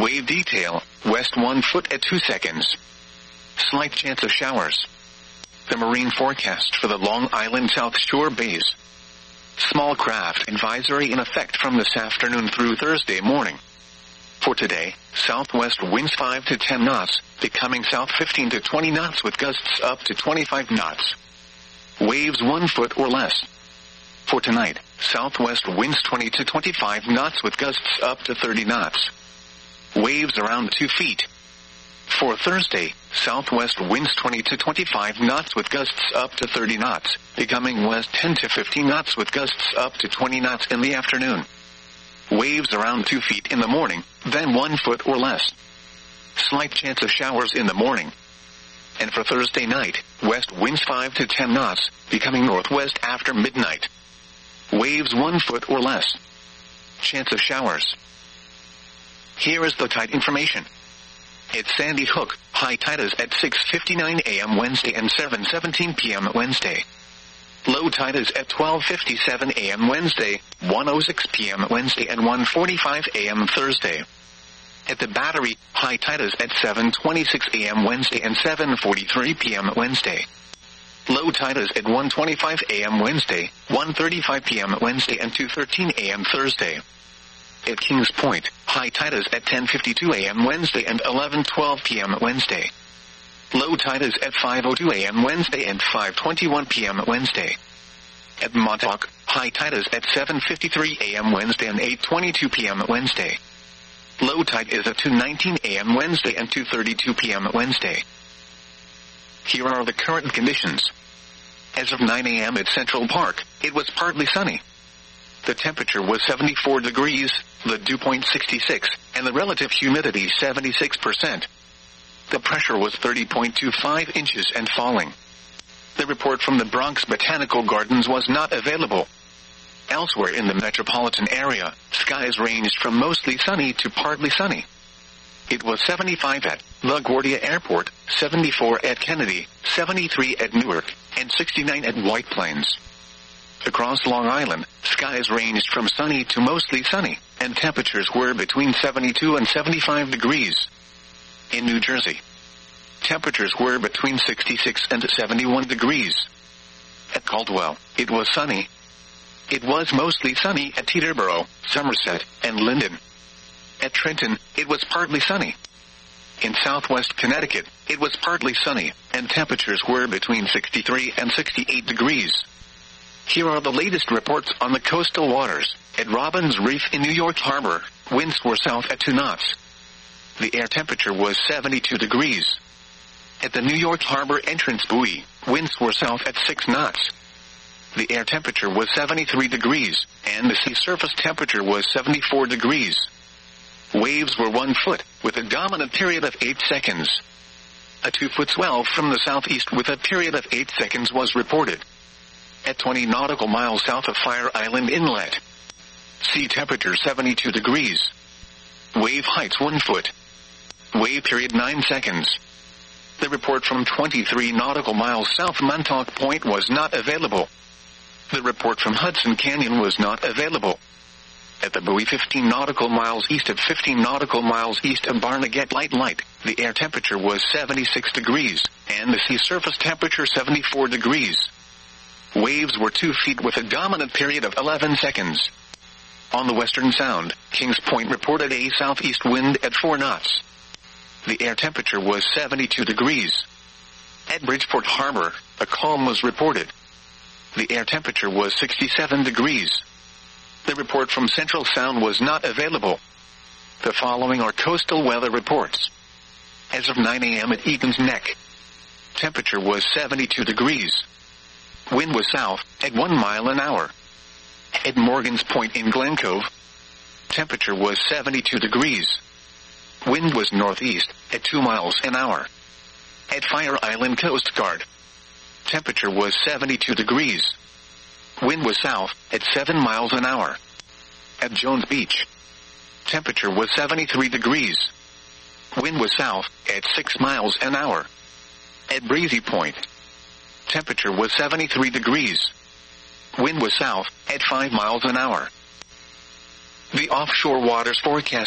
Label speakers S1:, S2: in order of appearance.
S1: Wave detail, west 1 foot at 2 seconds. Slight chance of showers. The marine forecast for the Long Island South Shore bays. Small craft advisory in effect from this afternoon through Thursday morning. For today, southwest winds 5 to 10 knots, becoming south 15 to 20 knots with gusts up to 25 knots. Waves 1 foot or less. For tonight, southwest winds 20 to 25 knots with gusts up to 30 knots. Waves around 2 feet. For Thursday, southwest winds 20 to 25 knots with gusts up to 30 knots, becoming west 10 to 15 knots with gusts up to 20 knots in the afternoon. Waves around 2 feet in the morning, then 1 foot or less. Slight chance of showers in the morning. And for Thursday night, west winds 5 to 10 knots, becoming northwest after midnight. Waves 1 foot or less. Chance of showers. Here is the tide information. At Sandy Hook, high tide is at 6:59 a.m. Wednesday and 7:17 p.m. Wednesday. Low tide is at 12:57 a.m. Wednesday, 1:06 p.m. Wednesday and 1:45 a.m. Thursday. At the Battery, high tide is at 7:26 a.m. Wednesday and 7:43 p.m. Wednesday. Low tide is at 1:25 a.m. Wednesday, 1:35 p.m. Wednesday and 2:13 a.m. Thursday. At Kings Point, high tide is at 10:52 a.m. Wednesday and 11:12 p.m. Wednesday. Low tide is at 5:02 a.m. Wednesday and 5:21 p.m. Wednesday. At Montauk, high tide is at 7:53 a.m. Wednesday and 8:22 p.m. Wednesday. Low tide is at 2:19 a.m. Wednesday and 2:32 p.m. Wednesday. Here are the current conditions. As of 9 a.m. at Central Park, it was partly sunny. The temperature was 74 degrees, the dew point 66, and the relative humidity 76%. The pressure was 30.25 inches and falling. The report from the Bronx Botanical Gardens was not available. Elsewhere in the metropolitan area, skies ranged from mostly sunny to partly sunny. It was 75 at LaGuardia Airport, 74 at Kennedy, 73 at Newark, and 69 at White Plains. Across Long Island, skies ranged from sunny to mostly sunny, and temperatures were between 72 and 75 degrees. In New Jersey, temperatures were between 66 and 71 degrees. At Caldwell, it was sunny. It was mostly sunny at Teterboro, Somerset, and Linden. At Trenton, it was partly sunny. In southwest Connecticut, it was partly sunny, and temperatures were between 63 and 68 degrees. Here are the latest reports on the coastal waters. At Robbins Reef in New York Harbor, winds were south at 2 knots. The air temperature was 72 degrees. At the New York Harbor entrance buoy, winds were south at 6 knots. The air temperature was 73 degrees, and the sea surface temperature was 74 degrees. Waves were 1 foot, with a dominant period of 8 seconds. A 2-foot swell from the southeast with a period of 8 seconds was reported. At 20 nautical miles south of Fire Island Inlet. Sea temperature 72 degrees. Wave heights 1 foot. Wave period 9 seconds. The report from 23 nautical miles south Montauk Point was not available. The report from Hudson Canyon was not available. At the buoy 15 nautical miles east of 15 nautical miles east of Barnegat Light, the air temperature was 76 degrees, and the sea surface temperature 74 degrees. Waves were 2 feet with a dominant period of 11 seconds. On the Western Sound, Kings Point reported a southeast wind at 4 knots. The air temperature was 72 degrees. At Bridgeport Harbor, a calm was reported. The air temperature was 67 degrees. The report from Central Sound was not available. The following are coastal weather reports. As of 9 a.m. at Eaton's Neck, temperature was 72 degrees. Wind was south at 1 mile an hour. At Morgan's Point in Glen Cove, temperature was 72 degrees. Wind was northeast at 2 miles an hour. At Fire Island Coast Guard, temperature was 72 degrees. Wind was south at 7 miles an hour. At Jones Beach, temperature was 73 degrees. Wind was south at 6 miles an hour. At Breezy Point, temperature was 73 degrees. Wind was south at 5 miles an hour. The offshore waters forecast